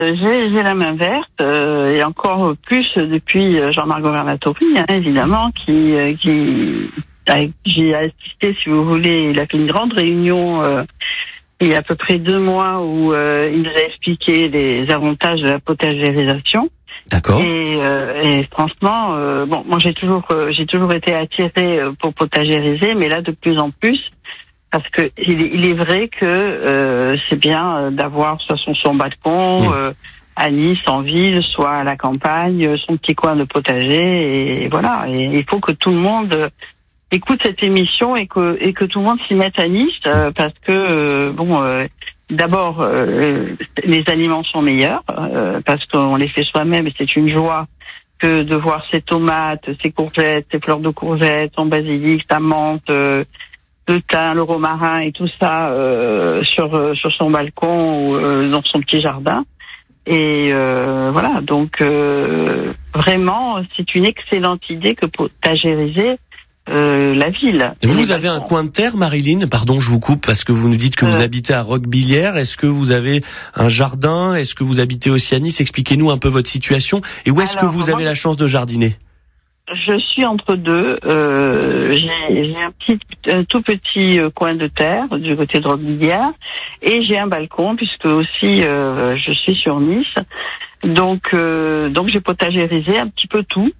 J'ai la main verte, et encore plus depuis Jean-Marc Governatori, évidemment, j'ai assisté, si vous voulez, il a fait une grande réunion il y a à peu près 2 mois où il nous a expliqué les avantages de la potagérisation. D'accord. Et franchement, moi j'ai toujours été attirée pour potagériser, mais là de plus en plus, parce que il est vrai que c'est bien d'avoir soit son balcon à Nice en ville, soit à la campagne, son petit coin de potager, et voilà. Et il faut que tout le monde écoute cette émission et que tout le monde s'y mette à Nice, parce que d'abord les aliments sont meilleurs, parce qu'on les fait soi-même, et c'est une joie que de voir ses tomates, ses courgettes, ses fleurs de courgettes, son basilic, sa menthe, le thym, le romarin et tout ça sur son balcon ou dans son petit jardin. Et voilà, donc vraiment c'est une excellente idée que potagériser la ville. Vous avez un coin de terre, Marilyn? Pardon, je vous coupe parce que vous nous dites que vous habitez à Roquebillière. Est-ce que vous avez un jardin? Est-ce que vous habitez aussi à Nice? Expliquez-nous un peu votre situation. Et où est-ce que vous avez la chance de jardiner? Je suis entre deux. J'ai un tout petit coin de terre du côté de Roquebillière, et j'ai un balcon puisque aussi je suis sur Nice. Donc j'ai potagérisé un petit peu tout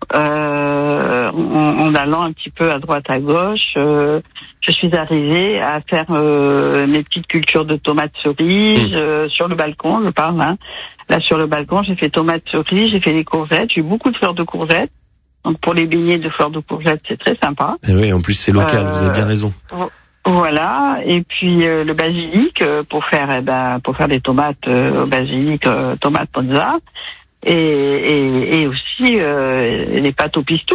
en allant un petit peu à droite à gauche. Je suis arrivée à faire mes petites cultures de tomates cerises sur le balcon, je parle. Là sur le balcon, j'ai fait tomates cerises, j'ai fait des courgettes, j'ai eu beaucoup de fleurs de courgettes. Donc pour les beignets de fleurs de courgettes, c'est très sympa. Et oui, en plus c'est local, vous avez bien raison. Voilà, et puis le basilic pour faire des tomates au basilic, tomates mozza, et aussi les pâtes au pistou.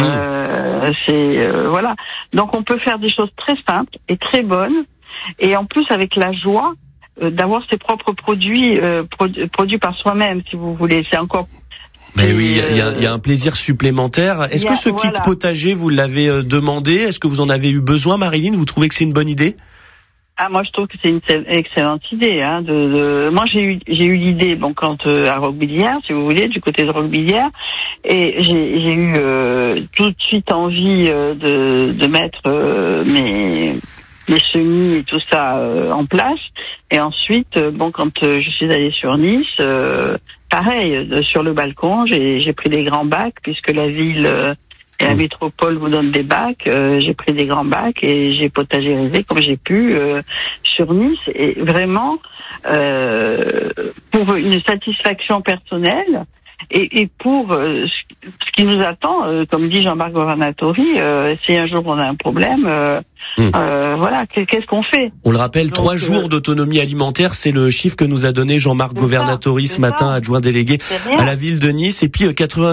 Voilà. Donc on peut faire des choses très simples et très bonnes, et en plus avec la joie d'avoir ses propres produits produits par soi-même, si vous voulez. C'est encore. Mais oui, il y a un plaisir supplémentaire. Est-ce que ce kit potager, vous l'avez demandé? Est-ce que vous en avez eu besoin, Marilyn? Vous trouvez que c'est une bonne idée? Moi je trouve que c'est une excellente idée. Moi j'ai eu l'idée quand à Roquebillière, si vous voulez, du côté de Roquebillière, et j'ai eu tout de suite envie de mettre mes semis et tout ça en place. Et ensuite, quand je suis allée sur Nice, pareil, sur le balcon, j'ai pris des grands bacs, puisque la ville et la métropole vous donnent des bacs. J'ai pris des grands bacs et j'ai potagérisé comme j'ai pu sur Nice. Et vraiment, pour une satisfaction personnelle, et pour ce qui nous attend, comme dit Jean-Marc Governatori, si un jour on a un problème, voilà, qu'est-ce qu'on fait? On le rappelle, 3 jours d'autonomie alimentaire, c'est le chiffre que nous a donné Jean-Marc Governatori ce matin, adjoint délégué à la ville de Nice. Et puis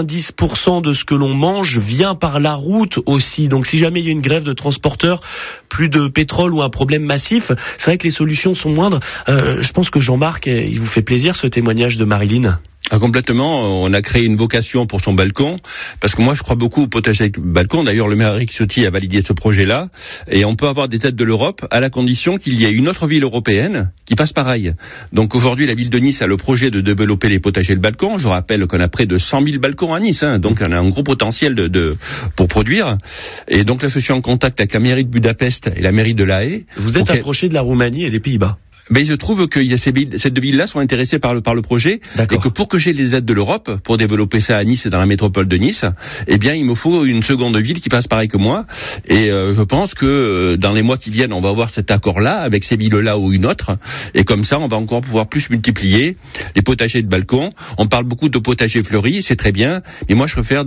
90% de ce que l'on mange vient par la route aussi. Donc si jamais il y a une grève de transporteurs, plus de pétrole ou un problème massif, c'est vrai que les solutions sont moindres. Je pense que Jean-Marc, il vous fait plaisir ce témoignage de Marilyn. Complètement, on a créé une vocation pour son balcon, parce que moi je crois beaucoup au potager avec balcon. D'ailleurs le maire Eric Ciotti a validé ce projet-là, et on peut avoir des aides de l'Europe à la condition qu'il y ait une autre ville européenne qui fasse pareil. Donc aujourd'hui la ville de Nice a le projet de développer les potagers de balcon. Je rappelle qu'on a près de 100 000 balcons à Nice, donc on a un gros potentiel pour produire. Et donc l'association en contact avec la mairie de Budapest et la mairie de La Haye. Vous êtes approché de la Roumanie et des Pays-Bas. Mais je trouve que ces deux villes-là sont intéressées par le projet. D'accord. Et que pour que j'ai les aides de l'Europe, pour développer ça à Nice et dans la métropole de Nice, il me faut une seconde ville qui fasse pareil que moi. Et je pense que dans les mois qui viennent, on va avoir cet accord-là avec ces villes-là ou une autre. Et comme ça, on va encore pouvoir plus multiplier les potagers de balcon. On parle beaucoup de potagers fleuris, c'est très bien. Mais moi, je préfère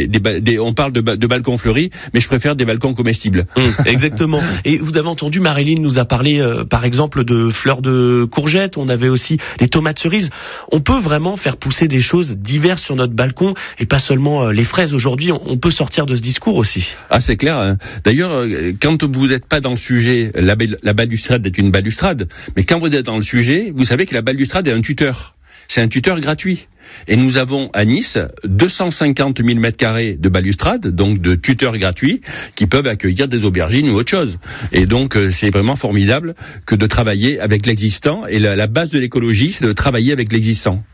on parle de balcons fleuris, mais je préfère des balcons comestibles. Exactement. Et vous avez entendu, Marilyn nous a parlé, par exemple, de fleurs de courgettes, on avait aussi les tomates cerises. On peut vraiment faire pousser des choses diverses sur notre balcon et pas seulement les fraises. Aujourd'hui, on peut sortir de ce discours aussi. Ah, c'est clair. D'ailleurs, quand vous n'êtes pas dans le sujet, la balustrade est une balustrade, mais quand vous êtes dans le sujet, vous savez que la balustrade est un tuteur. C'est un tuteur gratuit. Et nous avons à Nice 250 000 mètres carrés de balustrade, donc de tuteurs gratuits, qui peuvent accueillir des aubergines ou autre chose. Et donc c'est vraiment formidable que de travailler avec l'existant. Et la base de l'écologie, c'est de travailler avec l'existant.